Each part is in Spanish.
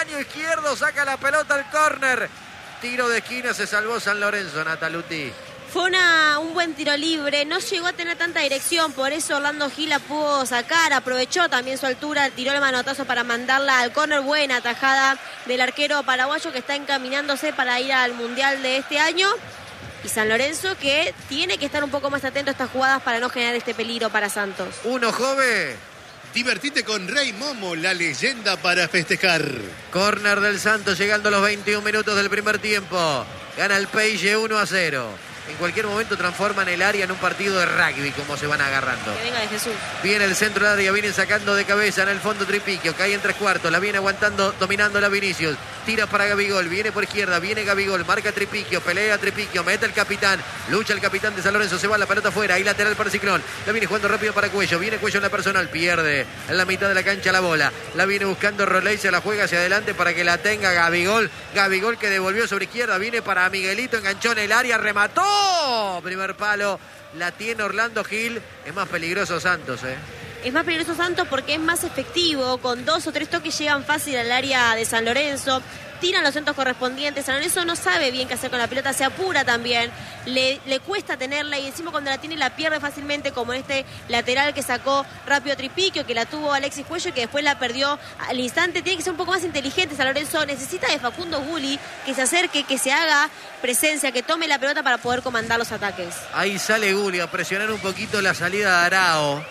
travesaño izquierdo, saca la pelota al córner. Tiro de esquina, se salvó San Lorenzo, Nataluti. Fue un buen tiro libre, no llegó a tener tanta dirección, por eso Orlando Gil la pudo sacar, aprovechó también su altura, tiró el manotazo para mandarla al córner. Buena tajada del arquero paraguayo que está encaminándose para ir al Mundial de este año. Y San Lorenzo que tiene que estar un poco más atento a estas jugadas para no generar este peligro para Santos. Uno, Jove. Divertite con Rey Momo, la leyenda para festejar. Córner del Santos llegando a los 21 minutos del primer tiempo. Gana el Peixe 1-0. En cualquier momento transforman el área en un partido de rugby, como se van agarrando. Que venga de Jesús. Viene el centro del área, viene sacando de cabeza en el fondo Tripiquio, cae en 3/4, la viene aguantando, dominando la Vinicius. Tira para Gabigol, viene por izquierda, viene Gabigol, marca Tripiquio, pelea Tripiquio, mete el capitán, lucha el capitán de San Lorenzo, se va la pelota afuera, ahí lateral para Ciclón. La viene jugando rápido para Cuello, viene Cuello en la personal, pierde en la mitad de la cancha la bola. La viene buscando Roley, se la juega hacia adelante para que la tenga Gabigol. Gabigol que devolvió sobre izquierda, viene para Miguelito, enganchó en el área, remató. Primer palo, la tiene Orlando Gil. Es más peligroso Santos, Es más peligroso Santos porque es más efectivo, con 2 o 3 toques llegan fácil al área de San Lorenzo, tiran los centros correspondientes. San Lorenzo no sabe bien qué hacer con la pelota, se apura también, le cuesta tenerla y encima cuando la tiene la pierde fácilmente, como en este lateral que sacó rápido Tripiquio, que la tuvo Alexis Cuello y que después la perdió al instante. Tiene que ser un poco más inteligente San Lorenzo, necesita de Facundo Gulli que se acerque, que se haga presencia, que tome la pelota para poder comandar los ataques. Ahí sale Gulli a presionar un poquito la salida de Arao.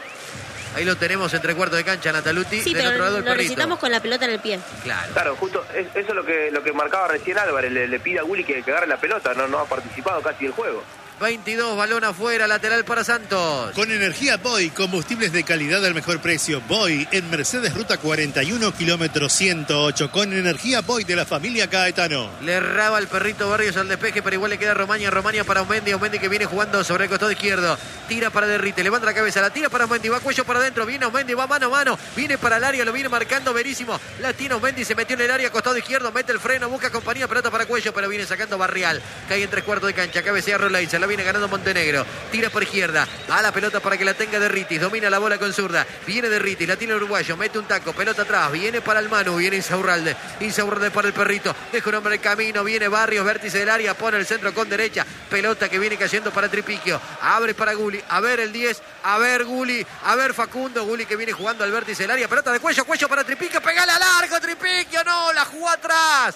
Ahí lo tenemos entre cuartos de cancha, Nataluti. Sí, del pero otro lado el lo perrito. necesitamos con la pelota en el pie. Claro, justo eso es lo que marcaba recién Álvarez. Le pide a Gulli que agarre la pelota, no ha participado casi del juego. 22, balón afuera, lateral para Santos. Con energía Boy, combustibles de calidad al mejor precio. Boy, en Mercedes Ruta 41, kilómetro 108. Con energía Boy de la familia Caetano. Le erraba el perrito Barrios al despeje, pero igual le queda Romaña para Aumendi. Aumendi que viene jugando sobre el costado izquierdo. Tira para Derrite, levanta la cabeza, la tira para Aumendi, va Cuello para adentro. Viene Aumendi, va mano a mano. Viene para el área, lo viene marcando Verísimo. La tiene Aumendi, se metió en el área, costado izquierdo, mete el freno, busca compañía, pelota para Cuello, pero viene sacando Barrial. Cae en 3/4 de cancha, cabecea Roley, se la viene ganando Montenegro. Tira por izquierda, a la pelota para que la tenga Derritis, domina la bola con zurda, viene Derritis, la tiene el uruguayo, mete un taco, pelota atrás, viene para el Manu, viene Insaurralde para el perrito, deja un hombre el camino, viene Barrios, vértice del área, pone el centro con derecha, pelota que viene cayendo para Tripiquio, abre para Gulli, a ver el 10, a ver Gulli, a ver Facundo, Gulli que viene jugando al vértice del área, pelota de Cuello para Tripiquio, pegale a largo Tripiquio, no, la jugó atrás,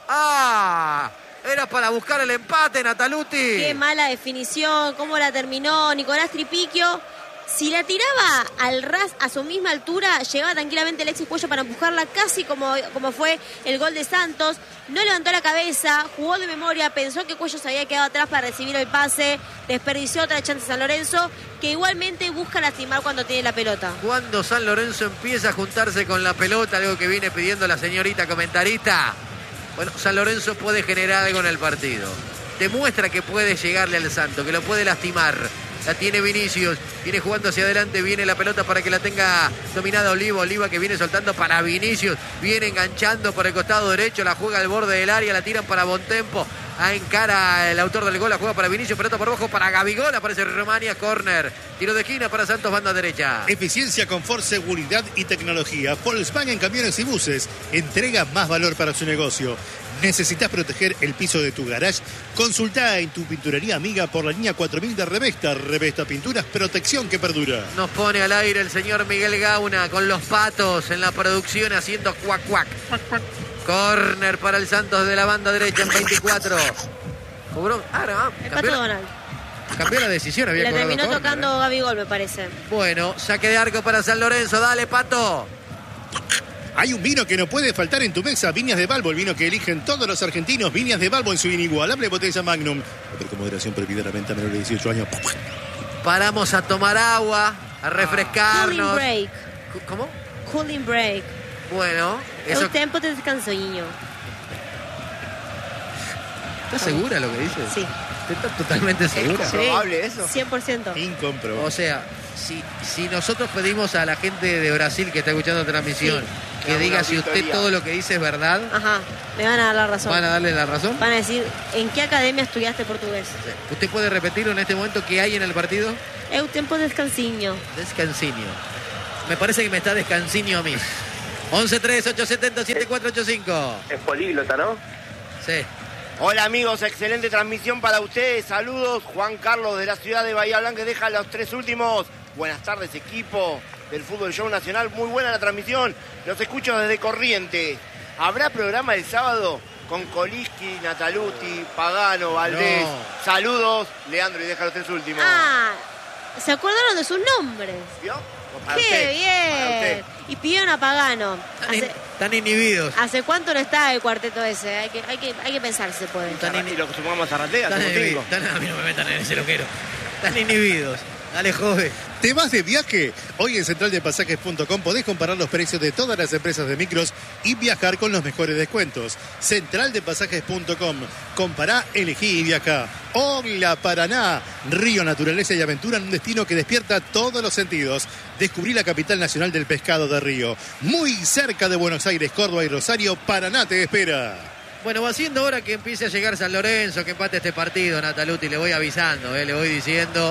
era para buscar el empate, Nataluti. Qué mala definición, cómo la terminó Nicolás Tripiquio. Si la tiraba al ras a su misma altura, llegaba tranquilamente Alexis Cuello para empujarla, casi como fue el gol de Santos. No levantó la cabeza, jugó de memoria, pensó que Cuello se había quedado atrás para recibir el pase, desperdició otra chance San Lorenzo, que igualmente busca lastimar cuando tiene la pelota. Cuando San Lorenzo empieza a juntarse con la pelota, algo que viene pidiendo la señorita comentarista, bueno, San Lorenzo puede generar algo en el partido. Demuestra que puede llegarle al Santo, que lo puede lastimar. La tiene Vinicius, viene jugando hacia adelante, viene la pelota para que la tenga dominada Oliva que viene soltando para Vinicius, viene enganchando por el costado derecho, la juega al borde del área, la tiran para Bontempo, encara el autor del gol, la juega para Vinicius, pelota por abajo para Gabigol, aparece Romania, córner, tiro de esquina para Santos, banda derecha. Eficiencia, confort, seguridad y tecnología. Volkswagen Camiones y Buses entrega más valor para su negocio. ¿Necesitas proteger el piso de tu garage? Consultá en tu pinturería amiga por la línea 4000 de Revesta. Revesta Pinturas, protección que perdura. Nos pone al aire el señor Miguel Gauna con los patos en la producción haciendo cuac cuac. Córner para el Santos de la banda derecha en 24. Cobró. El Pato Donald. Cambió la decisión, había la cobrado terminó córner, tocando Gabigol, me parece. Bueno, saque de arco para San Lorenzo. Dale, Pato. Hay un vino que no puede faltar en tu mesa, Viñas de Balbo, el vino que eligen todos los argentinos. Viñas de Balbo en su inigualable botella Magnum. Pero con moderación prohibida la venta a menores de 18 años. Paramos a tomar agua, a refrescarnos. Cooling break. ¿Cómo? Cooling break. Bueno, Es eso. un tiempo de descanso, niño. ¿Estás segura lo que dices? Sí. ¿Estás totalmente segura? Sí, ¿Probable eso? 100%. Incomprobable. O sea, si nosotros pedimos a la gente de Brasil que está escuchando la transmisión que Una diga si usted auditoría. todo lo que dice es verdad, Ajá, me van a dar la razón. ¿van a darle la razón? Van a decir, ¿en qué academia estudiaste portugués? ¿Usted puede repetirlo en este momento qué hay en el partido? Es un tiempo de descansinho. Descansinho. Me parece que me está descansinho a mí. 11-3-870-7485. Es políglota, ¿no? Sí. Hola amigos, excelente transmisión para ustedes. Saludos, Juan Carlos de la ciudad de Bahía Blanca, deja los 3 últimos. Buenas tardes, equipo del Fútbol Show Nacional. Muy buena la transmisión. Los escucho desde Corrientes. ¿Habrá programa el sábado con Koliski, Nataluti, Pagano, Valdés? No. Saludos, Leandro, y deja los 3 últimos. Se acordaron de sus nombres. ¿Vio? Para ¡Qué usted, para bien! usted. Y pidieron a Pagano. Están inhibidos. ¿Hace cuánto no está el cuarteto ese? Hay que pensar si se puede. Y lo que sumamos a Ratea, Están tengo inhibidos. 5. A mí no me metan en ese loquero. Están inhibidos. Dale, joven. ¿Te vas de viaje? Hoy en centraldepasajes.com podés comparar los precios de todas las empresas de micros y viajar con los mejores descuentos. Centraldepasajes.com. Compará, elegí y viajá. Hola, Paraná. Río, naturaleza y aventura en un destino que despierta todos los sentidos. Descubrí la capital nacional del pescado de Río. Muy cerca de Buenos Aires, Córdoba y Rosario, Paraná te espera. Bueno, va siendo hora que empiece a llegar San Lorenzo, que empate este partido, Nataluti. Le voy avisando, le voy diciendo.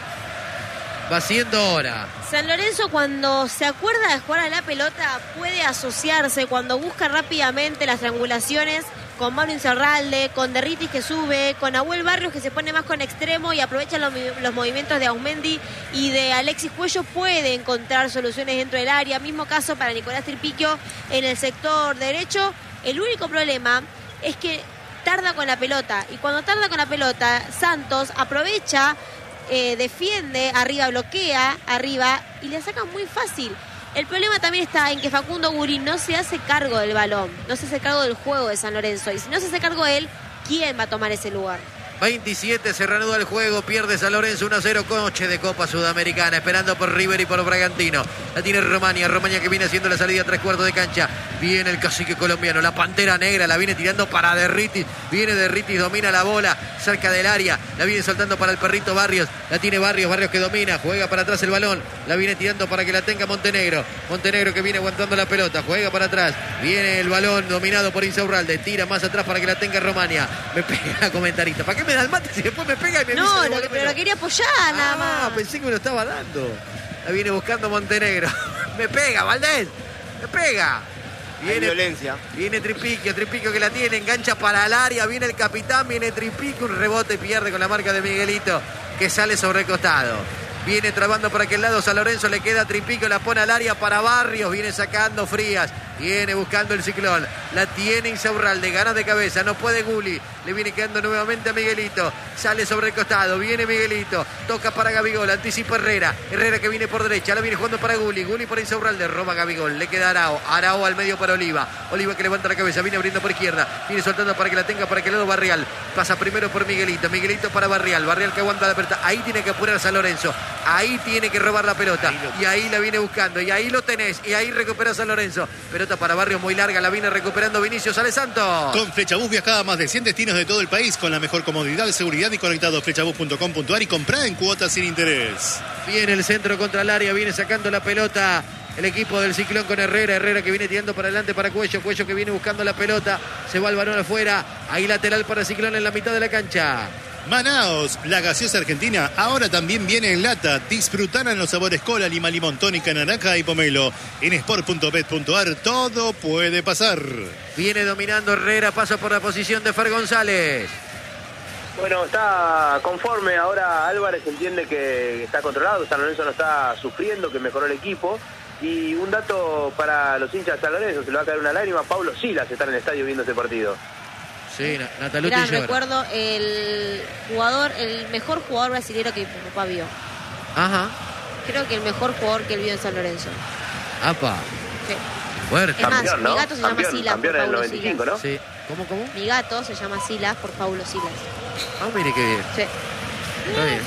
Va siendo hora. San Lorenzo, cuando se acuerda de jugar a la pelota, puede asociarse cuando busca rápidamente las triangulaciones con Mauro Insaurralde, con Derritis que sube, con Nahuel Barrios que se pone más con extremo y aprovecha los movimientos de Aumendi y de Alexis Cuello. Puede encontrar soluciones dentro del área. Mismo caso para Nicolás Tripiquio en el sector derecho. El único problema es que tarda con la pelota. Y cuando tarda con la pelota, Santos aprovecha, defiende, arriba bloquea, arriba y le saca muy fácil. El problema también está en que Facundo Guri no se hace cargo del balón, no se hace cargo del juego de San Lorenzo. Y si no se hace cargo él, ¿quién va a tomar ese lugar? 27, se reanuda el juego, pierde San Lorenzo 1-0, coche de Copa Sudamericana, esperando por River y por Bragantino. La tiene Romania que viene haciendo la salida a 3/4 de cancha. Viene el cacique colombiano, la Pantera Negra, la viene tirando para Derritis. Viene Derritis, domina la bola cerca del área, la viene soltando para el perrito Barrios. La tiene Barrios que domina, juega para atrás el balón, la viene tirando para que la tenga Montenegro. Montenegro que viene aguantando la pelota, juega para atrás. Viene el balón dominado por Insaurralde, tira más atrás para que la tenga Romania. Me pega la comentarista. ¿Para qué me da el mate si después me pega y me No, dice pero lo quería apoyar nada más. Pensé que me lo estaba dando. La viene buscando Montenegro. Me pega, Valdés. Me pega. Hay violencia. Viene Tripiquio que la tiene, engancha para el área, viene el capitán, viene Tripiquio, un rebote, pierde con la marca de Miguelito, que sale sobre el costado. Viene trabando por aquel lado San Lorenzo, le queda Tripiquio, la pone al área para Barrios, viene sacando Frías, viene buscando el Ciclón, la tiene Insaurralde, gana de cabeza, no puede Guli, le viene quedando nuevamente a Miguelito, sale sobre el costado, viene Miguelito, toca para Gabigol, anticipa Herrera que viene por derecha, la viene jugando para Guli por Insaurralde, roba Gabigol, le queda Arao al medio para Oliva que levanta la cabeza, viene abriendo por izquierda, viene soltando para que la tenga para aquel lado Barrial, pasa primero por Miguelito para Barrial que aguanta la pelota, ahí tiene que apurar San Lorenzo. Ahí tiene que robar la pelota. Y ahí la viene buscando. Y ahí lo tenés. Y ahí recupera San Lorenzo. Pelota para Barrios muy larga. La viene recuperando Vinicius Santos. Con Flechabús viajá a más de 100 destinos de todo el país con la mejor comodidad, seguridad y conectado. Flechabús.com.ar y comprá en cuotas sin interés. Viene el centro contra el área. Viene sacando la pelota el equipo del Ciclón con Herrera que viene tirando para adelante para Cuello que viene buscando la pelota. Se va el balón afuera. Ahí lateral para Ciclón en la mitad de la cancha. Manaos, la gaseosa argentina, ahora también viene en lata. Disfrutarán los sabores cola, lima, limón, tónica, naranja y pomelo. En sport.bet.ar todo puede pasar. Viene dominando Herrera, pasa por la posición de Fer González. Bueno, está conforme. Ahora Álvarez entiende que está controlado, San Lorenzo no está sufriendo, que mejoró el equipo. Y un dato para los hinchas de San Lorenzo, se le va a caer una lágrima. Paulo Silas está en el estadio viendo este partido. Sí, Nataluti Gran llora. recuerdo, el mejor jugador brasileño que mi papá vio. Ajá. Creo que el mejor jugador que él vio en San Lorenzo. Apa. Sí. Fuerte. Es más, Campeón, ¿no? mi gato se llama Silas Campeón por en el Paulo 95, Silas. ¿no? Sí. ¿Cómo? Mi gato se llama Silas por Paulo Silas. Ah, mire qué bien. Sí. Está bien.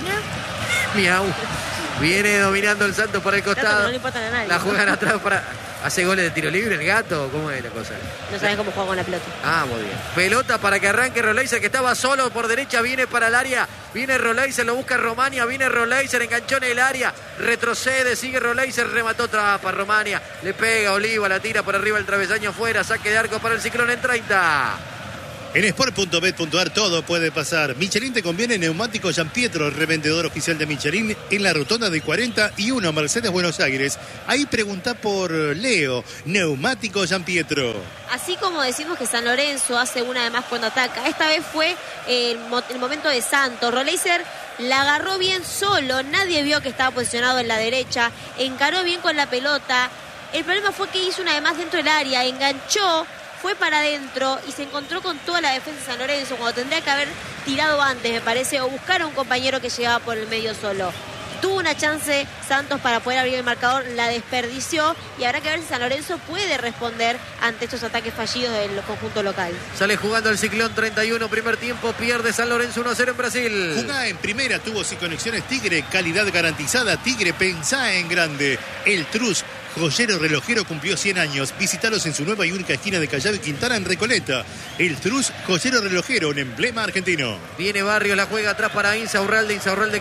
Miau. Viene dominando el Santos por el Gato que costado. no le importan a nadie. La juegan atrás para... ¿Hace goles de tiro libre el gato? ¿Cómo es la cosa? No saben cómo juega con la pelota. Ah, muy bien. Pelota para que arranque Roleiser, que estaba solo por derecha, viene para el área. Viene Roleiser, lo busca Romania, viene Roleiser, enganchó en el área. Retrocede, sigue Roleiser, remató trapa Romania. Le pega Oliva, la tira por arriba el travesaño afuera. Saque de arco para el Ciclón en 30. En sport.bet.ar todo puede pasar. Michelin te conviene neumático Giampietro, revendedor oficial de Michelin en la rotonda de 41 Mercedes Buenos Aires. Ahí pregunta por Leo, neumático Giampietro. Así como decimos que San Lorenzo hace una de más cuando ataca, esta vez fue el momento de Santos. Roleiser la agarró bien solo, nadie vio que estaba posicionado en la derecha, encaró bien con la pelota. El problema fue que hizo una de más dentro del área, enganchó, fue para adentro y se encontró con toda la defensa de San Lorenzo cuando tendría que haber tirado antes, me parece, o buscar a un compañero que llegaba por el medio solo. Tuvo una chance Santos para poder abrir el marcador, la desperdició y habrá que ver si San Lorenzo puede responder ante estos ataques fallidos del conjunto local. Sale jugando el Ciclón 31, primer tiempo, pierde San Lorenzo 1-0 en Brasil. Jugá en primera, tuvo y conexiones Tigre, calidad garantizada. Tigre, pensá en grande. El Trus, joyero relojero, cumplió 100 años. Visítalos en su nueva y única esquina de Callao y Quintana en Recoleta. El Trus, joyero relojero, un emblema argentino. Viene Barrios, la juega atrás para Insaurralde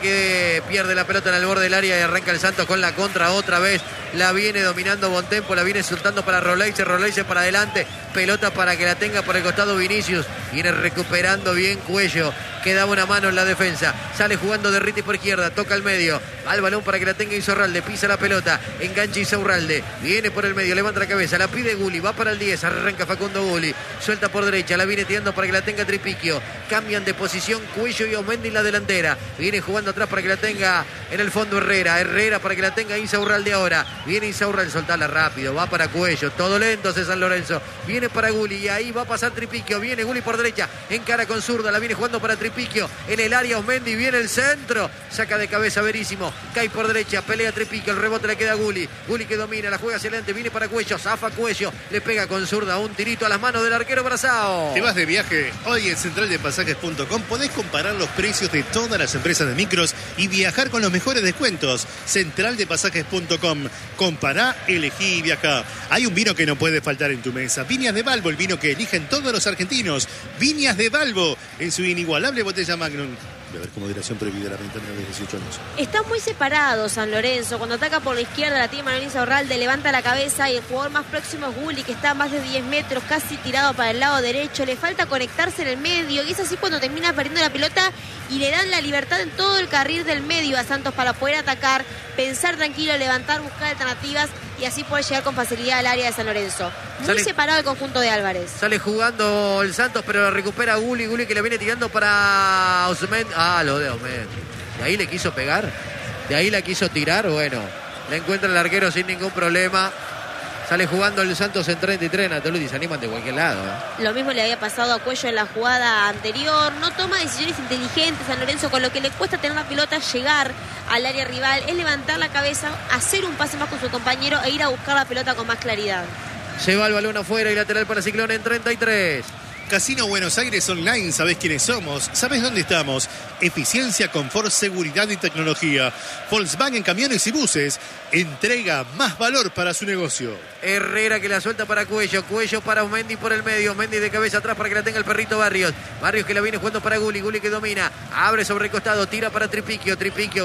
que pierde la pelota en el borde del área y arranca el Santos con la contra otra vez. La viene dominando Bontempo, la viene soltando para Roleiser para adelante. Pelota para que la tenga por el costado Vinicius. Viene recuperando bien Cuello. Queda una mano en la defensa. Sale jugando Derriti por izquierda, toca al medio. Va el balón para que la tenga Insaurralde, pisa la pelota, engancha Insaurralde. Viene por el medio, levanta la cabeza, la pide Gulli, va para el 10, arranca Facundo Gulli. Suelta por derecha, la viene tirando para que la tenga Tripiquio. Cambian de posición Cuello y Osmendi en la delantera. Viene jugando atrás para que la tenga en el fondo Herrera para que la tenga Insaurralde ahora. Viene Insaurralde, soltarla rápido, va para Cuello, todo lento hace San Lorenzo. Viene para Gulli y ahí va a pasar Tripiquio. Viene Gulli por derecha, encara con zurda, la viene jugando para Tripiquio. En el área Osmendi, viene el centro, saca de cabeza Verísimo, cae por derecha, pelea Tripiquio, el rebote le queda a Gulli. Gulli que domina, la juega hacia adelante, viene para Cuello, zafa Cuello, le pega con zurda un tirito a las manos del arquero Brazao. ¿Te vas de viaje? Hoy en centraldepasajes.com podés comparar los precios de todas las empresas de micros y viajar con los mejores descuentos. Centraldepasajes.com. Compará, elegí y viajá. Hay un vino que no puede faltar en tu mesa. Viñas de Balbo, el vino que eligen todos los argentinos. Viñas de Balbo, en su inigualable botella Magnum. Beber con moderación, prohibida la venta menores de 18 años. Está muy separado San Lorenzo. Cuando ataca por la izquierda la tiene Manuel Insaurralde, levanta la cabeza y el jugador más próximo es Gulli, que está a más de 10 metros, casi tirado para el lado derecho. Le falta conectarse en el medio y es así cuando termina perdiendo la pelota y le dan la libertad en todo el carril del medio a Santos para poder atacar, pensar tranquilo, levantar, buscar alternativas y así poder llegar con facilidad al área de San Lorenzo. Muy separado el conjunto de Álvarez. Sale jugando el Santos, pero la recupera Gulli que le viene tirando para Osmendi. Lo de Osmendi. De ahí le quiso pegar, de ahí la quiso tirar, bueno. La encuentra el arquero sin ningún problema. Sale jugando el Santos en 33, Natoludi, se animan de cualquier lado. Lo mismo le había pasado a Cuello en la jugada anterior. No toma decisiones inteligentes San Lorenzo, con lo que le cuesta tener la pelota, llegar al área rival, es levantar la cabeza, hacer un pase más con su compañero e ir a buscar la pelota con más claridad. Se va el balón afuera y lateral para Ciclón en 33. Casino Buenos Aires Online, ¿sabés quiénes somos? ¿Sabés dónde estamos? Eficiencia, confort, seguridad y tecnología. Volkswagen Camiones y Buses entrega más valor para su negocio. Herrera que la suelta para Cuello para Osmendi por el medio, Osmendi de cabeza atrás para que la tenga el perrito Barrios que la viene jugando para Gulli que domina, abre sobre el costado, tira para Tripiquio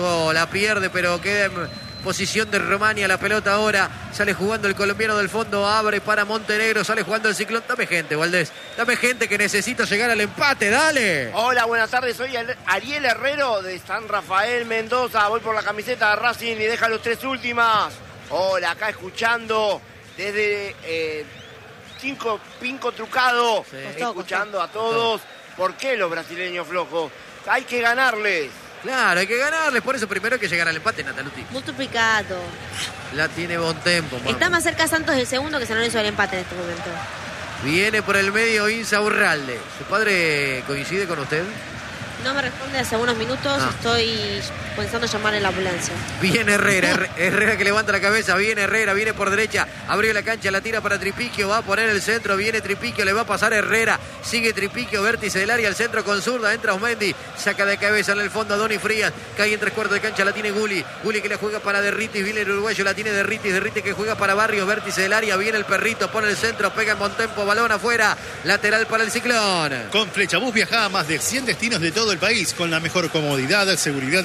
la pierde pero queda en posición de Romania, la pelota ahora, sale jugando el colombiano del fondo, abre para Montenegro, sale jugando el Ciclón. Dame gente, Valdés, dame gente que necesita llegar al empate, dale. Hola, buenas tardes, soy Ariel Herrero de San Rafael, Mendoza, voy por la camiseta de Racing y deja los 3 últimas. Hola, acá escuchando desde Pinco Trucado, sí. Escuchando a todos. ¿Por qué los brasileños flojos? Hay que ganarles. Claro, hay que ganarles, por eso primero hay que llegar al empate, Nataluti. Multiplicado. La tiene Bontempo. Está más cerca Santos del segundo que San Lorenzo del empate en este momento. Viene por el medio Insaurralde. ¿Su padre coincide con usted? No me responde hace unos minutos, estoy pensando en llamar a la ambulancia. Viene Herrera que levanta la cabeza, viene Herrera, viene por derecha, abrió la cancha, la tira para Tripiquio, va a poner el centro, viene Tripiquio, le va a pasar Herrera, sigue Tripiquio, vértice del área, el centro con zurda, entra Osmendi, saca de cabeza en el fondo a Doni Frías, cae en 3/4 de cancha, la tiene Gulli que la juega para Derriti, viene el uruguayo, la tiene Derriti que juega para Barrios, vértice del área, viene el perrito, pone el centro, pega en Bontempo, balón afuera, lateral para el Ciclón. Con Flechabús viajá a más de 100 destinos de todo el país con la mejor comodidad, seguridad y conectividad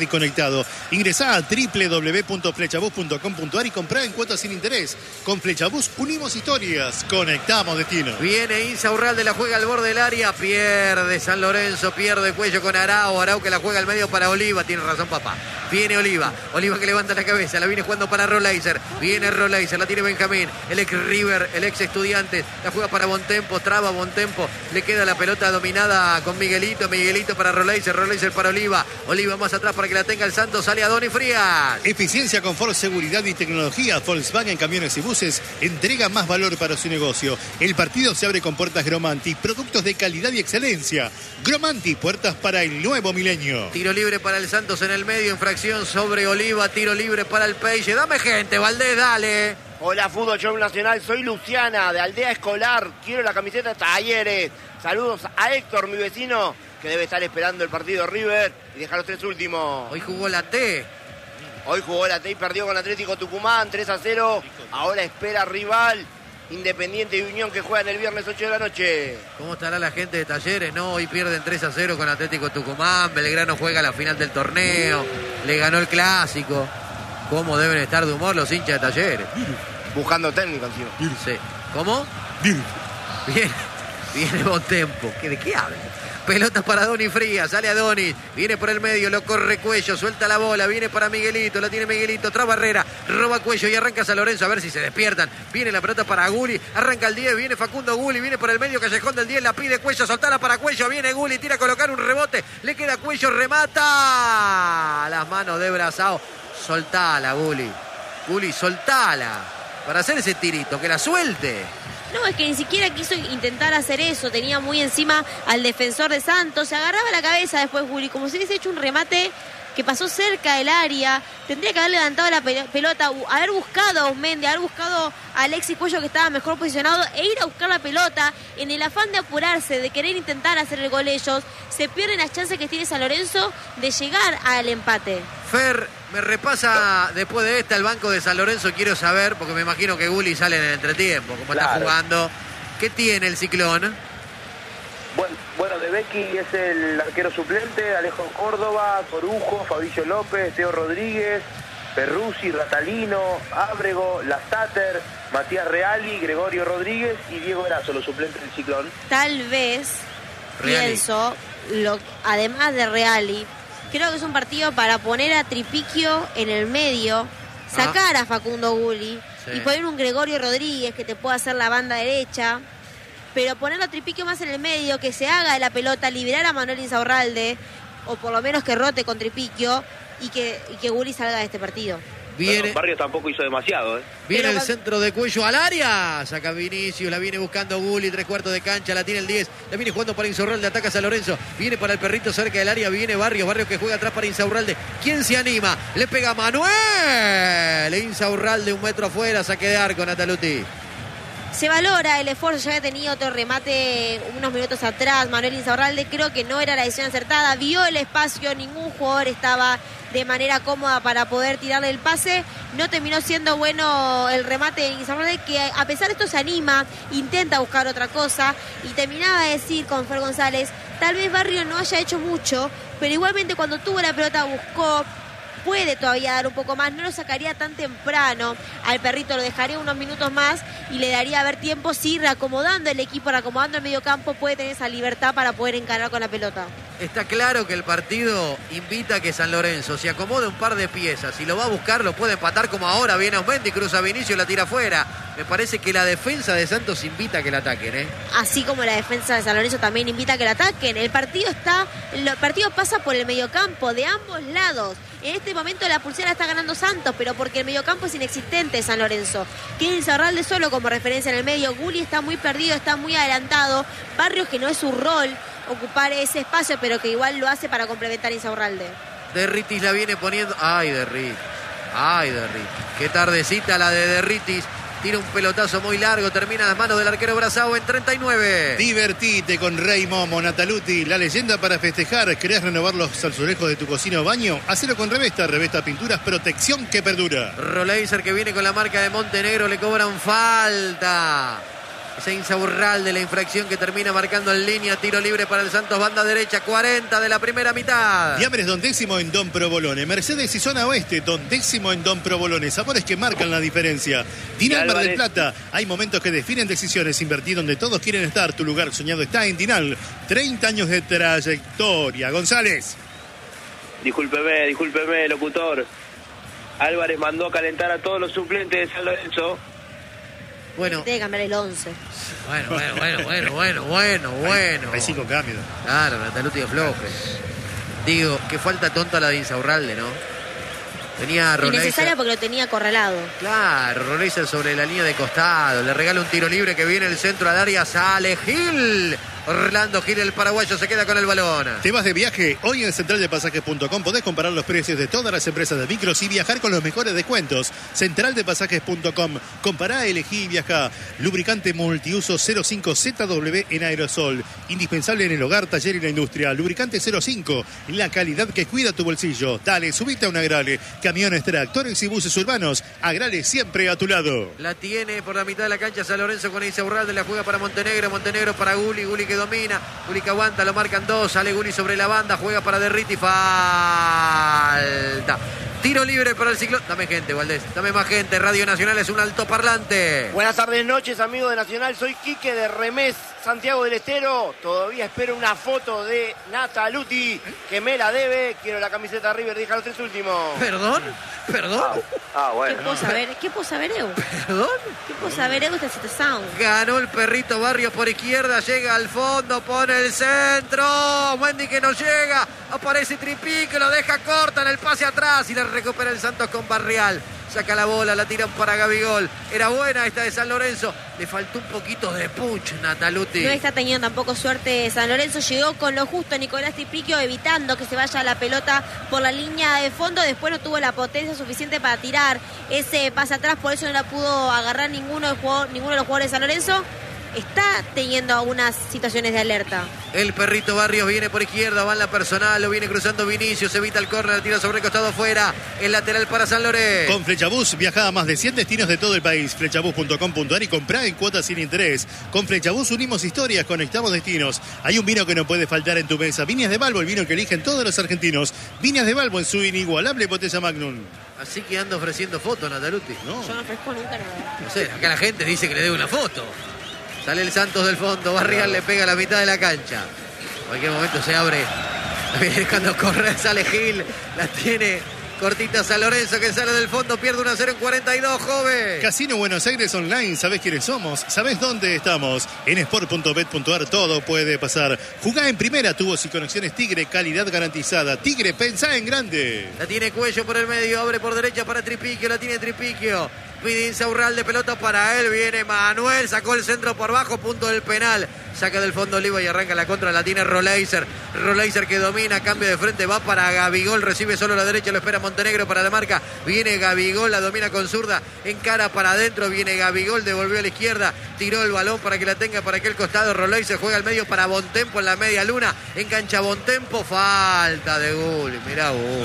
limitado. Ingresá a www.flechabus.com.ar y comprá en cuotas sin interés. Con Flechabus unimos historias, conectamos destinos. Viene Insaurralde, la juega al borde del área, pierde San Lorenzo, pierde Cuello con Arau que la juega al medio para Oliva, tiene razón papá. Viene Oliva que levanta la cabeza, la viene jugando para Rolaiser, viene Rolaiser, la tiene Benjamín, el ex River, el ex Estudiantes, la juega para Bontempo, traba Bontempo, le queda la pelota dominada con Miguelito para Rolaiser para Oliva más atrás para que la tenga el Santos, sale a Doni Frías. Eficiencia, confort, seguridad y tecnología. Volkswagen Camiones y Buses entrega más valor para su negocio. El partido se abre con puertas Gromanti, productos de calidad y excelencia. Gromanti, puertas para el nuevo milenio. Tiro libre para el Santos en el medio, infracción sobre Oliva, tiro libre para el Peixe. Dame gente, Valdés, dale. Hola, Fútbol Show Nacional, soy Luciana, de Aldea Escolar, quiero la camiseta de Talleres. Saludos a Héctor, mi vecino, que debe estar esperando el partido River y deja los 3 últimos. Hoy jugó la T y perdió con Atlético Tucumán, 3-0. Ahora espera rival, Independiente y Unión, que juegan el viernes 8 de la noche. ¿Cómo estará la gente de Talleres? No, hoy pierden 3-0 con Atlético Tucumán. Belgrano juega la final del torneo. Le ganó el clásico. ¿Cómo deben estar de humor los hinchas de Talleres? Buscando técnico encima. Sí. ¿Cómo? Viene Bontempo. ¿De qué habla? Pelota para Doni Frías, sale a Doni, viene por el medio, lo corre Cuello, suelta la bola, viene para Miguelito, la tiene Miguelito, tras barrera, roba Cuello y arranca San Lorenzo, a ver si se despiertan. Viene la pelota para Guli, arranca el 10, viene Facundo Guli, viene por el medio, Callejón del 10, la pide Cuello, soltala para Cuello, viene Guli, tira a colocar un rebote, le queda Cuello, remata. Las manos de Brazao, soltala Guli, soltala, para hacer ese tirito, que la suelte. No, es que ni siquiera quiso intentar hacer eso. Tenía muy encima al defensor de Santos. Se agarraba la cabeza después Guli, como si hubiese hecho un remate que pasó cerca del área. Tendría que haber levantado la pelota, haber buscado a Osmendi, haber buscado a Alexis Cuello, que estaba mejor posicionado, e ir a buscar la pelota. En el afán de apurarse, de querer intentar hacer el gol ellos, se pierden las chances que tiene San Lorenzo de llegar al empate. Fer, me repasa después de esta el banco de San Lorenzo, quiero saber, porque me imagino que Guli sale en el entretiempo, como está jugando. ¿Qué tiene el Ciclón? Bueno, De Becchi es el arquero suplente, Alejo Córdoba, Corujo, Fabricio López, Teo Rodríguez, Perruzzi, Ratalino, Ábrego, Lastater, Matías Reali, Gregorio Rodríguez y Diego Erazo, los suplentes del Ciclón. Tal vez, Reali. pienso, además de Reali, creo que es un partido para poner a Tripiquio en el medio, sacar a Facundo Guli y poner un Gregorio Rodríguez que te pueda hacer la banda derecha, pero ponerlo a Tripiquio más en el medio, que se haga de la pelota, liberar a Manuel Insaurralde, o por lo menos que rote con Tripiquio y que Guli salga de este partido. Bueno, Barrios tampoco hizo demasiado, Viene el centro de Cuello al área. Saca Vinicius, la viene buscando Guli, 3/4 de cancha, la tiene el 10. La viene jugando para Insaurralde, ataca a San Lorenzo. Viene para el perrito cerca del área, viene Barrios que juega atrás para Insaurralde. ¿Quién se anima? Le pega Manuel. Insaurralde 1 metro afuera, saque de arco, Nataluti. Se valora el esfuerzo, ya había tenido otro remate unos minutos atrás Manuel Insaurralde, creo que no era la decisión acertada, vio el espacio, ningún jugador estaba de manera cómoda para poder tirarle el pase, no terminó siendo bueno el remate de Insaurralde, que a pesar de esto se anima, intenta buscar otra cosa y terminaba de decir con Fer González, tal vez Barrio no haya hecho mucho, pero igualmente cuando tuvo la pelota buscó, puede todavía dar un poco más, no lo sacaría tan temprano al perrito, lo dejaría unos minutos más y le daría a ver tiempo, sí, reacomodando el equipo, reacomodando el medio campo, puede tener esa libertad para poder encarar con la pelota. Está claro que el partido invita a que San Lorenzo se acomode un par de piezas, si lo va a buscar lo puede empatar como ahora, viene Osmendi, cruza Vinicius, la tira afuera. Me parece que la defensa de Santos invita a que la ataquen, Así como la defensa de San Lorenzo también invita a que la ataquen. El partido pasa por el mediocampo de ambos lados. En este momento la pulsera está ganando Santos, pero porque el mediocampo es inexistente de San Lorenzo. Queda Insaurralde solo como referencia en el medio. Guli está muy perdido, está muy adelantado. Barrios, que no es su rol ocupar ese espacio, pero que igual lo hace para complementar a Insaurralde. Derritis la viene poniendo. Ay, Derritis. Qué tardecita la de Derritis. Tira un pelotazo muy largo, termina en las manos del arquero Brazao en 39. Divertite con Rey Momo, Nataluti, la leyenda para festejar. ¿Querés renovar los azulejos de tu cocina o baño? Hacelo con Revesta Pinturas, protección que perdura. Rolaiser, que viene con la marca de Montenegro, le cobran falta. Ese Insaurralde de la infracción que termina marcando en línea. Tiro libre para el Santos, banda derecha, 40 de la primera mitad. Diambres Don Décimo en Don Provolone. Mercedes y Zona Oeste, Don Décimo en Don Provolone. Sabores que marcan la diferencia. Dinal Mar del Plata. Hay momentos que definen decisiones. Invertir donde todos quieren estar. Tu lugar soñado está en Dinal. 30 años de trayectoria. González. Discúlpeme, locutor. Álvarez mandó a calentar a todos los suplentes de San Lorenzo. Bueno. Tiene que cambiar el 11. Bueno. Hay 5 cambios. Claro, Nataluti afloje. Digo, qué falta tonta la de Insaurralde, ¿no? Tenía a Roleiser. Innecesaria porque lo tenía acorralado. Claro, Roleiser sobre la línea de costado. Le regala un tiro libre que viene el centro al área. Sale Gil. Orlando Gil, el paraguayo, se queda con el balón. ¿Te vas de viaje? Hoy en centraldepasajes.com podés comparar los precios de todas las empresas de micros y viajar con los mejores descuentos. Centraldepasajes.com. Compará, elegí y viajá. Lubricante multiuso 05ZW en aerosol. Indispensable en el hogar, taller y la industria. Lubricante 05. La calidad que cuida tu bolsillo. Dale, subite a un Agrale. Camiones, tractores y buses urbanos. Agrale siempre a tu lado. La tiene por la mitad de la cancha San Lorenzo con Insaurralde. La juega para Montenegro. Montenegro para Guli que domina, Guli que aguanta, lo marcan dos, sale Guli sobre la banda, juega para Derriti, falta. Tiro libre para el Ciclón. Dame gente, Valdés, dame más gente. Radio Nacional es un altoparlante. Buenas tardes, noches, amigos de Nacional. Soy Quique de Remés, Santiago del Estero. Todavía espero una foto de Nataluti, que me la debe. Quiero la camiseta River, deja los 3 últimos. ¿Perdón? Bueno. ¿Qué puedo saber, Eu? ¿Perdón? ¿Qué puedo saber, Eu, esta situación? Ganó el Perrito Barrios por izquierda, llega al fondo, pone el centro. Wendy que no llega, aparece Tripí que lo deja corta en el pase atrás y la recupera el Santos con Barrial. Saca la bola, la tiran para Gabigol. Era buena esta de San Lorenzo. Le faltó un poquito de punch, Nataluti. No está teniendo tampoco suerte San Lorenzo. Llegó con lo justo Nicolás Tripiquio, evitando que se vaya la pelota por la línea de fondo. Después no tuvo la potencia suficiente para tirar ese pase atrás. Por eso no la pudo agarrar ninguno de los jugadores de San Lorenzo. Está teniendo algunas situaciones de alerta. El Perrito Barrios viene por izquierda, va en la personal, lo viene cruzando Vinicius, evita el córner, tira sobre el costado afuera, el lateral para San Lorenzo. Con Flechabús viaja a más de 100 destinos de todo el país. Flechabús.com.ar y comprá en cuotas sin interés. Con Flechabús unimos historias, conectamos destinos. Hay un vino que no puede faltar en tu mesa. Viñas de Balbo, el vino que eligen todos los argentinos. Viñas de Balbo en su inigualable botella Magnum. Así que anda ofreciendo fotos, Nataluti. No. Yo no ofrezco nunca nada. No sé, acá la gente dice que le debe una foto. Sale el Santos del fondo, Barrial le pega a la mitad de la cancha. En cualquier momento se abre. Cuando corre sale Gil, la tiene cortita San Lorenzo que sale del fondo, pierde 1-0 en 42, joven. Casino Buenos Aires Online, ¿sabés quiénes somos? ¿Sabés dónde estamos? En sport.bet.ar todo puede pasar. Jugá en primera, tubos y conexiones Tigre, calidad garantizada. Tigre, pensá en grande. La tiene Cuello por el medio, abre por derecha para Tripiquio, la tiene Tripiquio. Pide Insaurralde, pelota para él, viene Manuel, sacó el centro por bajo, punto del penal. Saca del fondo Oliva y arranca la contra, la tiene Roleiser. Roleiser que domina, cambio de frente, va para Gabigol, recibe solo la derecha, lo espera Montenegro para la marca. Viene Gabigol, la domina con zurda, encara para adentro, viene Gabigol, devolvió a la izquierda, tiró el balón para que la tenga para aquel costado. Roleiser juega al medio para Bontempo en la media luna, engancha Bontempo, falta de Gul, mirá Gul.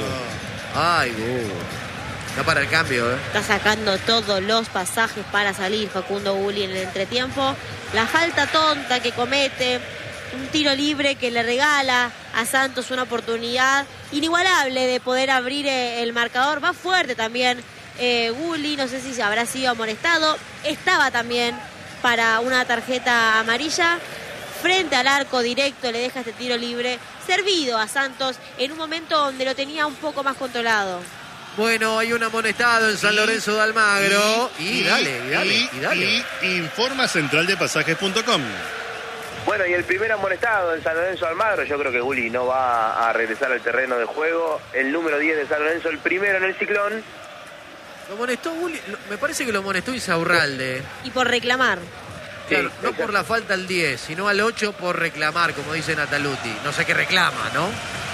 Ay, Gul. Está para el cambio, Está sacando todos los pasajes para salir Facundo Gulli en el entretiempo. La falta tonta que comete, un tiro libre que le regala a Santos una oportunidad inigualable de poder abrir el marcador. Va fuerte también Gulli, no sé si habrá sido amonestado. Estaba también para una tarjeta amarilla. Frente al arco directo le deja este tiro libre servido a Santos en un momento donde lo tenía un poco más controlado. Bueno, hay un amonestado en San Lorenzo de Almagro. Y dale. Informa centraldepasajes.com. Bueno, y el primer amonestado en San Lorenzo de Almagro, yo creo que Gulli no va a regresar al terreno de juego. El número 10 de San Lorenzo, el primero en el Ciclón. Lo amonestó Gulli, me parece que lo amonestó Insaurralde. Y por reclamar. Claro, Sí, no exacto. por la falta al 10, sino al 8 por reclamar, como dice Nataluti. No sé qué reclama, ¿no?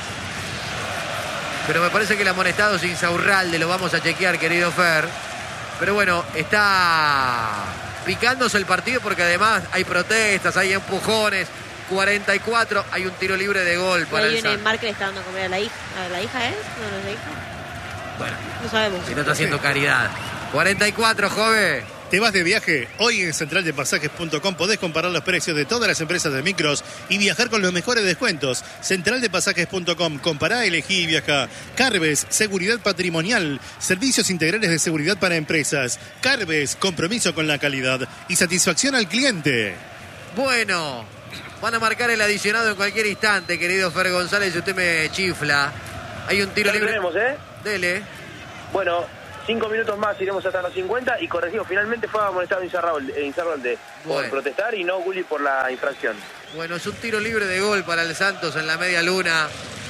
Pero me parece que el amonestado es Insaurralde, lo vamos a chequear, querido Fer. Pero bueno, está picándose el partido porque además hay protestas, hay empujones. 44, hay un tiro libre de gol para Hay el un Santos. Neymar que le está dando a comer a la hija. ¿A la hija es? ¿No, no es la hija? Bueno, No sabemos. si no está haciendo caridad. 44, joven. ¿Te vas de viaje? Hoy en centraldepasajes.com podés comparar los precios de todas las empresas de micros y viajar con los mejores descuentos. Centraldepasajes.com, compará, elegí y viaja. Carves, seguridad patrimonial, servicios integrales de seguridad para empresas. Carves, compromiso con la calidad y satisfacción al cliente. Bueno, van a marcar el adicionado en cualquier instante, querido Fer González, si usted me chifla. Hay un tiro Ya lo libre. tenemos, Dele. Bueno, 5 minutos más iremos hasta los 50 y corregido, finalmente fue amonestado Insaurralde por Bueno. protestar y no Gulli por la infracción. Bueno, es un tiro libre de gol para el Santos en la media luna.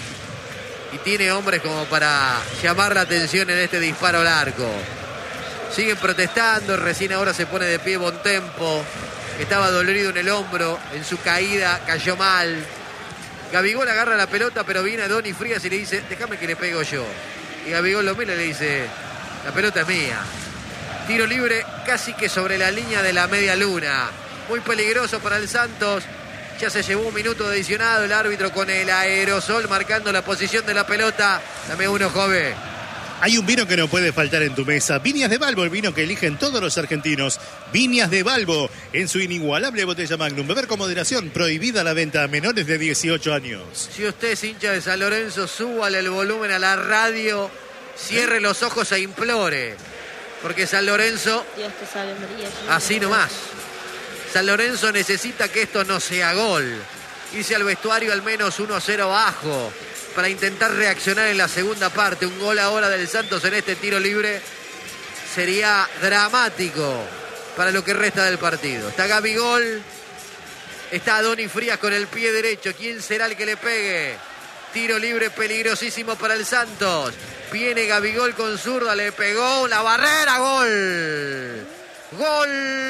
Y tiene hombres como para llamar la atención en este disparo al arco. Siguen protestando, recién ahora se pone de pie Bontempo. Estaba dolorido en el hombro, en su caída cayó mal. Gabigol agarra la pelota, pero viene a Donny Frías y le dice, déjame que le pego yo. Y Gabigol lo mira y le dice, la pelota es mía. Tiro libre casi que sobre la línea de la media luna. Muy peligroso para el Santos. Ya se llevó un minuto de adicionado el árbitro con el aerosol marcando la posición de la pelota. Dame uno, joven. Hay un vino que no puede faltar en tu mesa. Viñas de Balbo, el vino que eligen todos los argentinos. Viñas de Balbo, en su inigualable botella Magnum. Beber con moderación, prohibida la venta a menores de 18 años. Si usted es hincha de San Lorenzo, súbale el volumen a la radio, cierre los ojos e implore. Porque San Lorenzo, Dios te salve María. así nomás. San Lorenzo necesita que esto no sea gol. Irse al vestuario al menos 1-0 abajo para intentar reaccionar en la segunda parte. Un gol ahora del Santos en este tiro libre sería dramático para lo que resta del partido. Está Gabigol, está Donny Frías con el pie derecho. ¿Quién será el que le pegue? Tiro libre peligrosísimo para el Santos. Viene Gabigol con zurda, le pegó la barrera, gol. Gol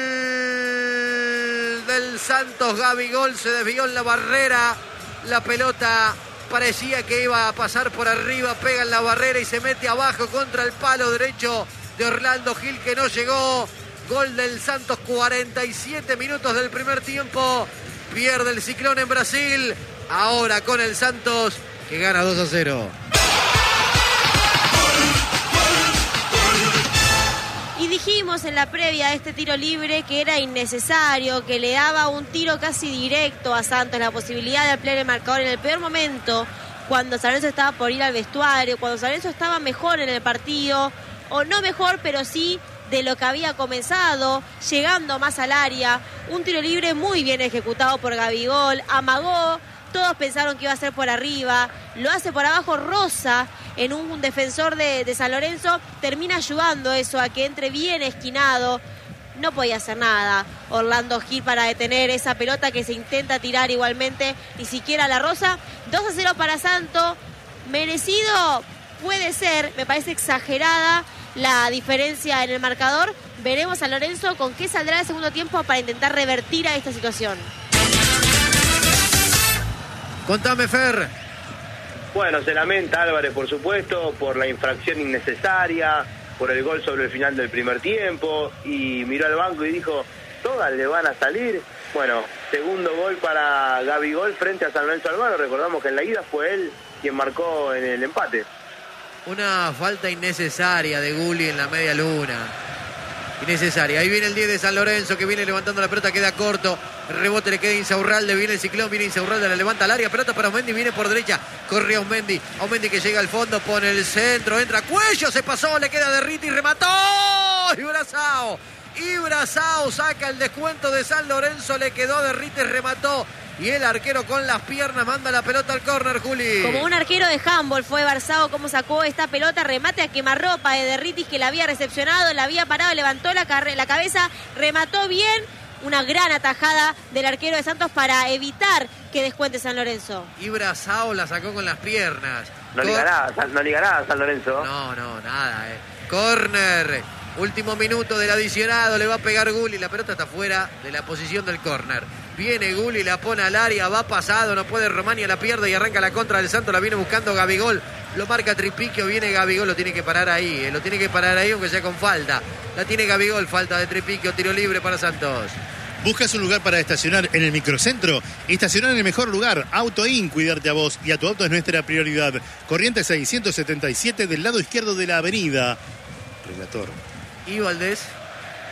del Santos, Gabigol se desvió en la barrera. La pelota parecía que iba a pasar por arriba, pega en la barrera y se mete abajo contra el palo derecho de Orlando Gil que no llegó. Gol del Santos, 47 minutos del primer tiempo. Pierde el Ciclón en Brasil. Ahora con el Santos que gana 2-0. Y dijimos en la previa de este tiro libre que era innecesario, que le daba un tiro casi directo a Santos, la posibilidad de ampliar el marcador en el peor momento, cuando San Lorenzo estaba por ir al vestuario, cuando San Lorenzo estaba mejor en el partido, o no mejor, pero sí de lo que había comenzado, llegando más al área. Un tiro libre muy bien ejecutado por Gabigol, amagó. Todos pensaron que iba a ser por arriba, lo hace por abajo Rosa en un defensor de San Lorenzo, termina ayudando eso a que entre bien esquinado. No podía hacer nada Orlando Gil para detener esa pelota que se intenta tirar igualmente, ni siquiera la Rosa. 2-0 para Santos, merecido puede ser, me parece exagerada la diferencia en el marcador. Veremos a Lorenzo con qué saldrá el segundo tiempo para intentar revertir a esta situación. Contame, Fer. Bueno, se lamenta Álvarez, por supuesto, por la infracción innecesaria, por el gol sobre el final del primer tiempo, y miró al banco y dijo, todas le van a salir. Bueno, segundo gol para Gabigol frente a San Lorenzo Almagro. Recordamos que en la ida fue él quien marcó en el empate. Una falta innecesaria de Gulli en la media luna. Innecesaria. Ahí viene el 10 de San Lorenzo que viene levantando la pelota, queda corto. El rebote le queda a Insaurralde, viene el Ciclón, viene Insaurralde, la levanta al área, pelota para Aumendi, viene por derecha, corre Aumendi que llega al fondo, pone el centro, entra Cuello, se pasó, le queda Derriti y remató. Y Brazao saca el descuento de San Lorenzo, le quedó Derriti, remató. Y el arquero con las piernas manda la pelota al córner, Juli. Como un arquero de handball fue Barzao como sacó esta pelota, remate a quemarropa de Derritis que la había recepcionado, la había parado, levantó la cabeza, remató bien. Una gran atajada del arquero de Santos para evitar que descuente San Lorenzo. Y Brazao la sacó con las piernas. No liga nada San Lorenzo. No, nada. Córner. Último minuto del adicionado, le va a pegar Gulli, la pelota está fuera de la posición del córner. Viene Gulli, la pone al área, va pasado, no puede Romania, la pierde y arranca la contra del Santos, la viene buscando Gabigol, lo marca Tripiquio, viene Gabigol, lo tiene que parar ahí aunque sea con falta. La tiene Gabigol, falta de Tripiquio, tiro libre para Santos. ¿Buscas un lugar para estacionar en el microcentro? Estacionar en el mejor lugar. AutoIn, cuidarte a vos y a tu auto es nuestra prioridad. Corrientes 677 del lado izquierdo de la avenida. Relator. Y Valdés.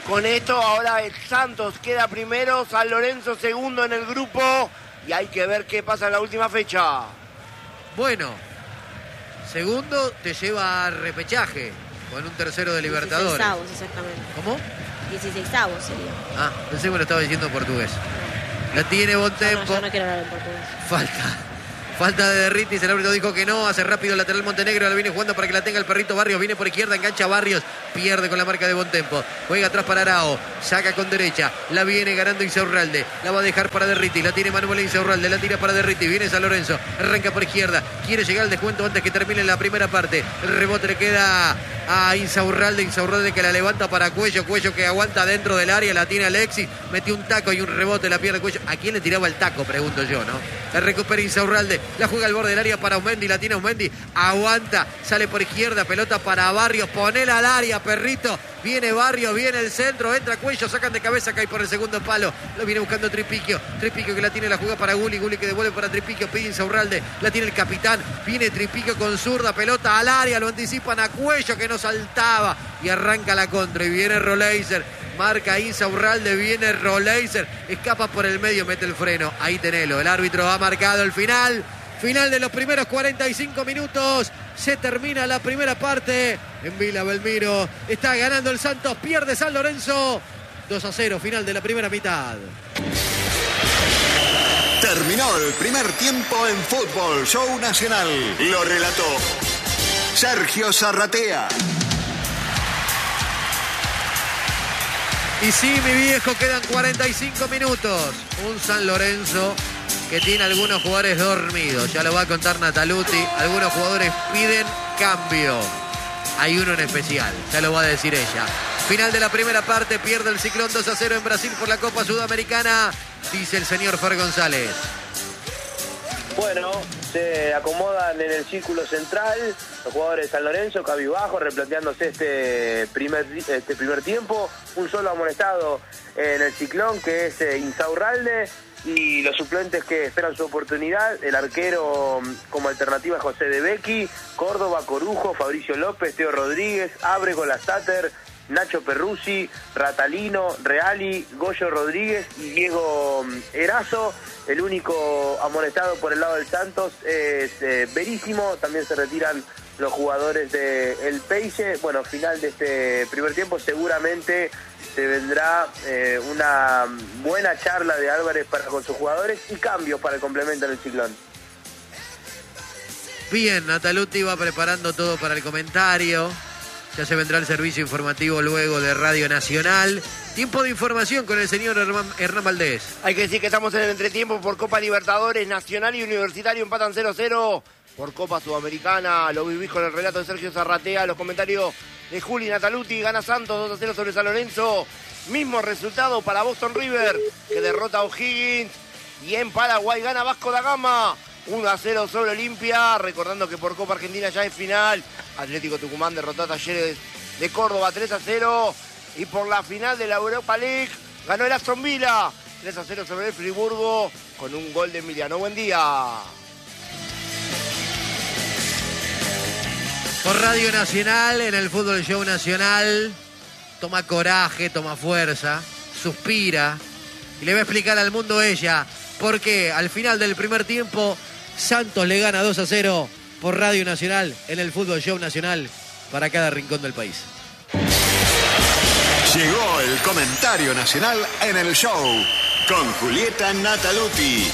Con esto ahora el Santos queda primero, San Lorenzo segundo en el grupo y hay que ver qué pasa en la última fecha. Bueno, segundo te lleva a repechaje con un tercero de Libertadores. 16avos, exactamente. ¿Cómo? 16avos sería. Ah, pensé que me lo estaba diciendo en portugués. La tiene Bontempo. Yo no quiero hablar en portugués. Falta de Derritis, el árbitro dijo que no, hace rápido el lateral Montenegro, la viene jugando para que la tenga el perrito Barrios, viene por izquierda, engancha Barrios, pierde con la marca de Bontempo, juega atrás para Arao, saca con derecha, la viene ganando Insaurralde, la va a dejar para Derritis, la tiene Manuel Insaurralde, la tira para Derritis, viene San Lorenzo, arranca por izquierda, quiere llegar al descuento antes que termine la primera parte, el rebote le queda a Insaurralde que la levanta para Cuello que aguanta dentro del área, la tiene Alexis, metió un taco y un rebote, la pierde Cuello. ¿A quién le tiraba el taco? Pregunto yo, ¿no? La recupera Insaurralde, la juega al borde del área para Aumendi, la tiene Aumendi, aguanta, sale por izquierda, pelota para Barrios, ponela al área, perrito, viene Barrios, viene el centro, entra Cuello, sacan de cabeza, cae por el segundo palo, lo viene buscando Tripiquio que la tiene, la juega para Gulli que devuelve para Tripiquio, pide Insaurralde, la tiene el capitán, viene Tripiquio con zurda, pelota al área, lo anticipan a Cuello que no saltaba y arranca la contra y viene Roleiser, marca Insaurralde, viene Roleiser, escapa por el medio, mete el freno, ahí tenelo, el árbitro ha marcado el final de los primeros 45 minutos, se termina la primera parte en Villa Belmiro, está ganando el Santos, pierde San Lorenzo, 2-0, final de la primera mitad. Terminó el primer tiempo en Fútbol Show Nacional. Lo relató Sergio Zarratea. Y sí, mi viejo, quedan 45 minutos. Un San Lorenzo que tiene algunos jugadores dormidos. Ya lo va a contar Nataluti. Algunos jugadores piden cambio. Hay uno en especial, ya lo va a decir ella. Final de la primera parte, pierde el Ciclón 2-0 en Brasil por la Copa Sudamericana, dice el señor Fer González. Bueno, se acomodan en el círculo central los jugadores de San Lorenzo, cabizbajo, replanteándose este primer tiempo. Un solo amonestado en el Ciclón, que es Insaurralde, y los suplentes que esperan su oportunidad, el arquero como alternativa José De Becchi, Córdoba, Corujo, Fabricio López, Teo Rodríguez, Ábrego, Lastater, Nacho Perruzzi, Ratalino, Reali, Goyo Rodríguez y Diego Erazo. El único amonestado por el lado del Santos es Verísimo. También se retiran los jugadores de El Peixe. Bueno, final de este primer tiempo, seguramente se vendrá una buena charla de Álvarez con sus jugadores y cambios para el complemento en el Ciclón. Bien, Nataluti va preparando todo para el comentario. Ya se vendrá el servicio informativo luego de Radio Nacional. Tiempo de información con el señor Hernán Valdés. Hay que decir que estamos en el entretiempo por Copa Libertadores, Nacional y Universitario empatan 0-0. Por Copa Sudamericana, lo vivís con el relato de Sergio Zarratea, los comentarios de Juli Nataluti, gana Santos 2-0 sobre San Lorenzo. Mismo resultado para Boston River, que derrota a O'Higgins. Y en Paraguay gana Vasco da Gama 1-0 sobre Olimpia, recordando que por Copa Argentina ya es final. Atlético Tucumán derrotó a Talleres de Córdoba 3-0. Y por la final de la Europa League ganó el Aston Villa 3-0 sobre el Friburgo con un gol de Emiliano Buendía. Por Radio Nacional, en el Fútbol Show Nacional, toma coraje, toma fuerza, suspira y le va a explicar al mundo ella por qué al final del primer tiempo Santos le gana 2-0 por Radio Nacional en el Fútbol Show Nacional para cada rincón del país. Llegó el comentario nacional en el show con Julieta Nataluti.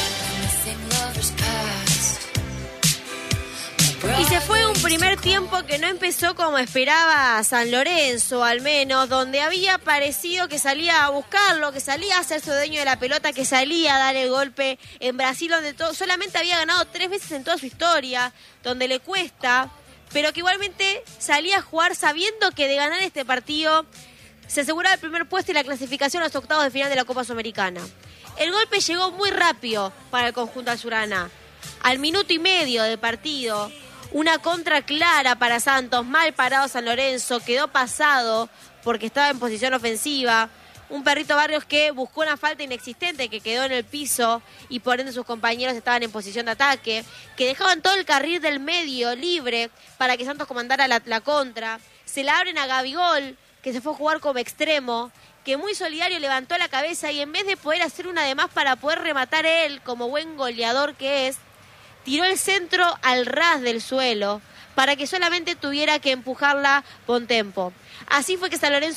Y se fue un primer tiempo que no empezó como esperaba San Lorenzo, al menos, donde había parecido que salía a buscarlo, que salía a hacerse dueño de la pelota, que salía a dar el golpe en Brasil, donde solamente había ganado 3 veces en toda su historia, donde le cuesta, pero que igualmente salía a jugar sabiendo que de ganar este partido se aseguraba el primer puesto y la clasificación a los octavos de final de la Copa Sudamericana. El golpe llegó muy rápido para el conjunto azulgrana. Al minuto y medio de partido, una contra clara para Santos, mal parado San Lorenzo, quedó pasado porque estaba en posición ofensiva. Un Perrito Barrios que buscó una falta inexistente, que quedó en el piso y por ende sus compañeros estaban en posición de ataque, que dejaban todo el carril del medio libre para que Santos comandara la contra. Se la abren a Gabigol, que se fue a jugar como extremo, que muy solidario levantó la cabeza y en vez de poder hacer una de más para poder rematar él, como buen goleador que es, tiró el centro al ras del suelo para que solamente tuviera que empujarla Bontempo. Así fue que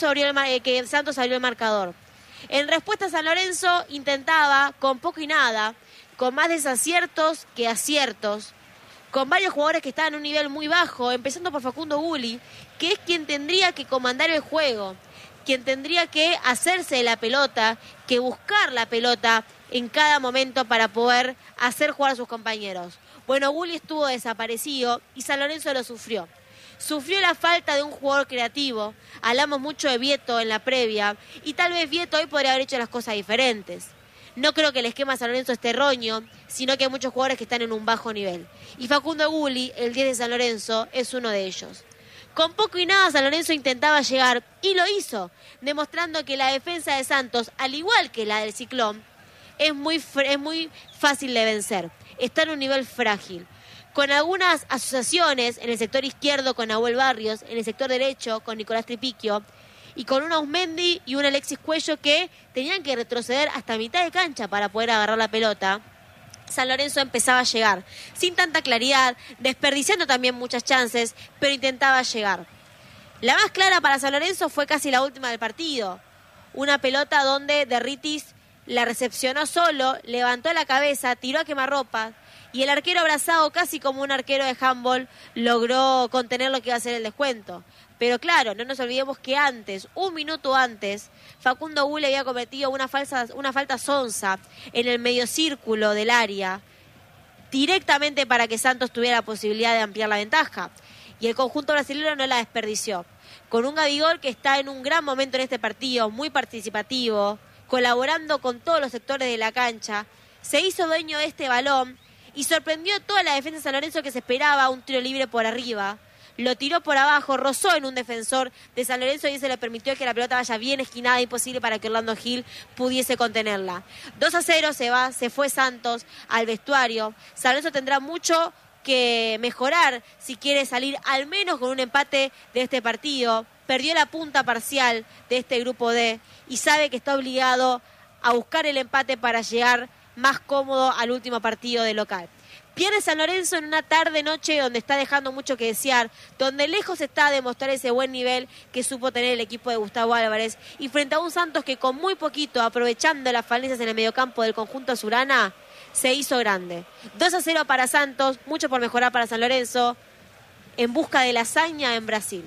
Santos abrió el marcador. En respuesta, San Lorenzo intentaba con poco y nada, con más desaciertos que aciertos, con varios jugadores que estaban en un nivel muy bajo, empezando por Facundo Gulli, que es quien tendría que comandar el juego, quien tendría que hacerse de la pelota, que buscar la pelota en cada momento para poder hacer jugar a sus compañeros. Bueno, Gulli estuvo desaparecido y San Lorenzo lo sufrió. Sufrió la falta de un jugador creativo. Hablamos mucho de Vieto en la previa y tal vez Vieto hoy podría haber hecho las cosas diferentes. No creo que el esquema de San Lorenzo esté erróneo, sino que hay muchos jugadores que están en un bajo nivel. Y Facundo Gulli, el 10 de San Lorenzo, es uno de ellos. Con poco y nada San Lorenzo intentaba llegar y lo hizo, demostrando que la defensa de Santos, al igual que la del Ciclón, es muy fácil de vencer. Está en un nivel frágil. Con algunas asociaciones en el sector izquierdo con Nahuel Barrios, en el sector derecho con Nicolás Tripiquio, y con un Ausmendi y un Alexis Cuello que tenían que retroceder hasta mitad de cancha para poder agarrar la pelota, San Lorenzo empezaba a llegar, sin tanta claridad, desperdiciando también muchas chances, pero intentaba llegar. La más clara para San Lorenzo fue casi la última del partido. Una pelota donde Derritis la recepcionó solo, levantó la cabeza, tiró a quemarropas, y el arquero abrazado, casi como un arquero de handball, logró contener lo que iba a ser el descuento. Pero claro, no nos olvidemos que antes, un minuto antes, Facundo Gulli había cometido una falta sonsa en el mediocírculo del área, directamente para que Santos tuviera la posibilidad de ampliar la ventaja. Y el conjunto brasileño no la desperdició. Con un Gabigol que está en un gran momento en este partido, muy participativo, colaborando con todos los sectores de la cancha, se hizo dueño de este balón y sorprendió a toda la defensa de San Lorenzo, que se esperaba un tiro libre por arriba. Lo tiró por abajo, rozó en un defensor de San Lorenzo y eso le permitió que la pelota vaya bien esquinada, imposible para que Orlando Gil pudiese contenerla. 2-0 se fue Santos al vestuario. San Lorenzo tendrá mucho que mejorar si quiere salir al menos con un empate de este partido. Perdió la punta parcial de este grupo D y sabe que está obligado a buscar el empate para llegar más cómodo al último partido de local. Pierde San Lorenzo en una tarde-noche donde está dejando mucho que desear, donde lejos está de mostrar ese buen nivel que supo tener el equipo de Gustavo Álvarez, y frente a un Santos que con muy poquito, aprovechando las falencias en el mediocampo del conjunto azulgrana, se hizo grande. 2-0 para Santos, mucho por mejorar para San Lorenzo, en busca de la hazaña en Brasil.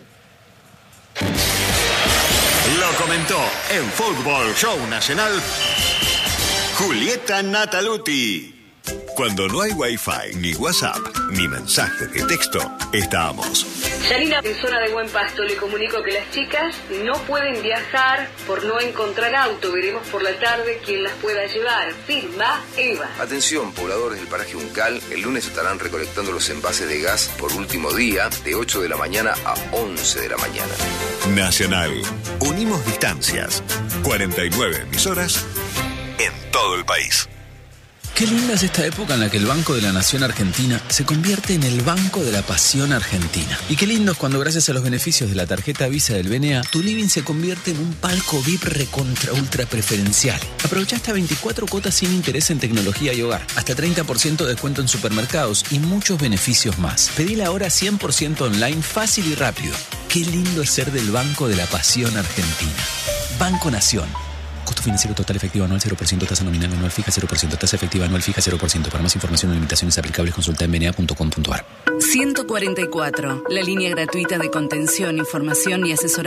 Lo comentó en Fútbol Show Nacional Julieta Nataluti. Cuando no hay Wi-Fi, ni WhatsApp, ni mensajes de texto, estamos. Yanina, en zona de Buen Pasto, le comunico que las chicas no pueden viajar por no encontrar auto. Veremos por la tarde quién las pueda llevar. Firma Eva. Atención, pobladores del paraje Uncal, el lunes estarán recolectando los envases de gas por último día, de 8 de la mañana a 11 de la mañana. Nacional. Unimos distancias. 49 emisoras en todo el país. Qué linda es esta época en la que el Banco de la Nación Argentina se convierte en el Banco de la Pasión Argentina. Y qué lindo es cuando, gracias a los beneficios de la tarjeta Visa del BNA, tu living se convierte en un palco VIP recontra ultra preferencial. Aprovecha hasta 24 cuotas sin interés en tecnología y hogar, hasta 30% de descuento en supermercados y muchos beneficios más. Pedila ahora 100% online, fácil y rápido. Qué lindo es ser del Banco de la Pasión Argentina. Banco Nación. Costo financiero total efectivo anual 0%, tasa nominal anual fija 0%, tasa efectiva anual fija 0%. Para más información o limitaciones aplicables, consulta en bna.com.ar. 144, la línea gratuita de contención, información y asesoramiento.